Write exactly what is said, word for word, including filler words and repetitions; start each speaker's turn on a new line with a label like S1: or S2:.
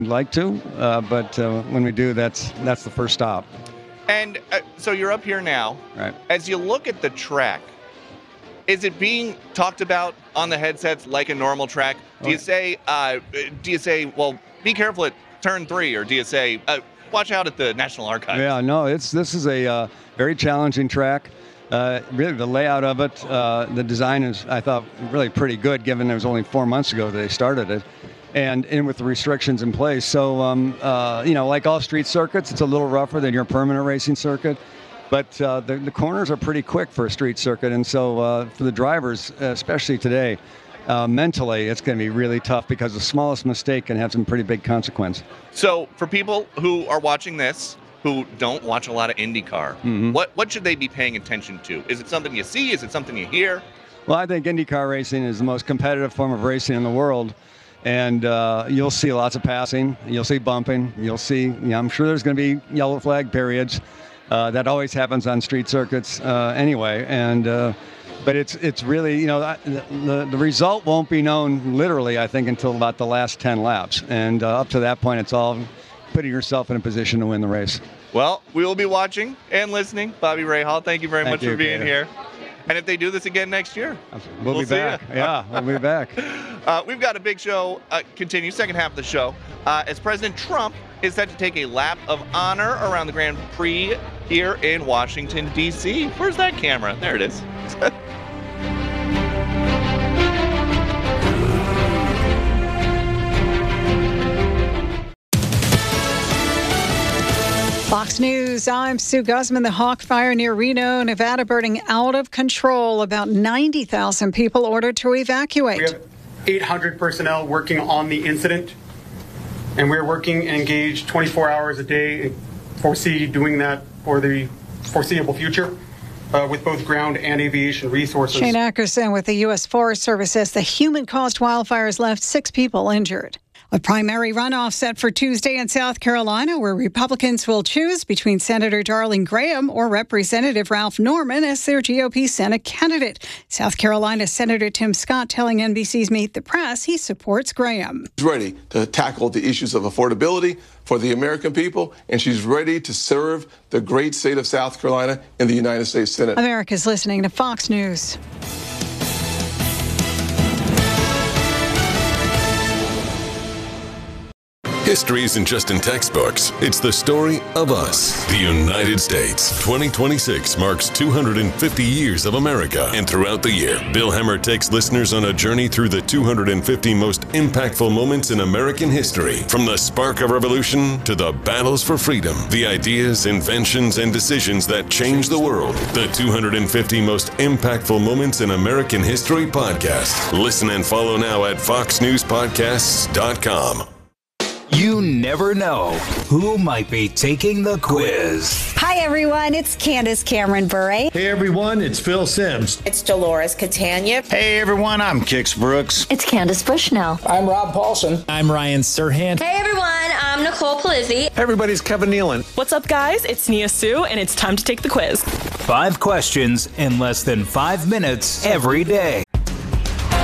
S1: like to, uh, but uh, when we do, that's that's the first stop.
S2: And uh, so you're up here now.
S1: Right.
S2: As you look at the track, is it being talked about on the headsets like a normal track? Do you say, uh, do you say, well, be careful at turn three, or do you say, uh, watch out at the National Archives?
S1: Yeah, no, it's this is a uh, very challenging track. Uh, really, the layout of it, uh, the design is, I thought, really pretty good, given it was only four months ago that they started it. And in with the restrictions in place. So, um, uh, you know, like all street circuits, it's a little rougher than your permanent racing circuit. But uh, the, the corners are pretty quick for a street circuit. And so uh, for the drivers, especially today, uh, mentally, it's going to be really tough because the smallest mistake can have some pretty big consequence.
S2: So for people who are watching this, who don't watch a lot of IndyCar, mm-hmm. what, what should they be paying attention to? Is it something you see? Is it something you hear?
S1: Well, I think IndyCar racing is the most competitive form of racing in the world. And uh, you'll see lots of passing. You'll see bumping. You'll see, you know, I'm sure there's going to be yellow flag periods. Uh, that always happens on street circuits uh, anyway. And uh, but it's it's really, you know, the, the, the result won't be known literally, I think, until about the last ten laps. And uh, up to that point, it's all putting yourself in a position to win the race.
S2: Well, we will be watching and listening. Bobby Rahal, thank you very
S1: thank
S2: much
S1: you,
S2: for being
S1: Kato.
S2: here. And if they do this again next year,
S1: we'll,
S2: we'll
S1: be back.
S2: Ya.
S1: Yeah, we'll be back.
S2: Uh, we've got a big show uh, continue, second half of the show, uh, as President Trump is set to take a lap of honor around the Grand Prix here in Washington, D C Where's that camera? There it is.
S3: Fox News, I'm Sue Guzman. The Hawk Fire near Reno, Nevada, burning out of control. About ninety thousand people ordered to evacuate.
S4: We have eight hundred personnel working on the incident, and we're working and engaged twenty-four hours a day and foresee doing that for the foreseeable future uh, with both ground and aviation resources.
S3: Shane Ackerson with the U S Forest Service says the human-caused wildfires left six people injured. A primary runoff set for Tuesday in South Carolina, where Republicans will choose between Senator Darling Graham or Representative Ralph Norman as their G O P Senate candidate. South Carolina Senator Tim Scott telling N B C's Meet the Press he supports Graham.
S5: She's ready to tackle the issues of affordability for the American people, and she's ready to serve the great state of South Carolina in the United States Senate.
S3: America's listening to Fox News.
S6: History isn't just in textbooks. It's the story of us, the United States. twenty twenty-six marks two hundred fifty years of America. And throughout the year, Bill Hemmer takes listeners on a journey through the two hundred fifty most impactful moments in American history. From the spark of revolution to the battles for freedom, the ideas, inventions, and decisions that changed the world. The two hundred fifty most impactful moments in American history podcast. Listen and follow now at fox news podcasts dot com.
S7: You never know who might be taking the quiz.
S8: Hi, everyone. It's Candace Cameron Bure.
S9: Hey, everyone. It's Phil Sims.
S10: It's Dolores Catania.
S11: Hey, everyone. I'm Kix Brooks.
S12: It's Candace Bushnell.
S13: I'm Rob Paulson.
S14: I'm Ryan Serhant.
S15: Hey, everyone. I'm Nicole Palizzi.
S16: Everybody's Kevin Nealon.
S17: What's up, guys? It's Nia Sue, and it's time to take the quiz.
S7: Five questions in less than five minutes every day.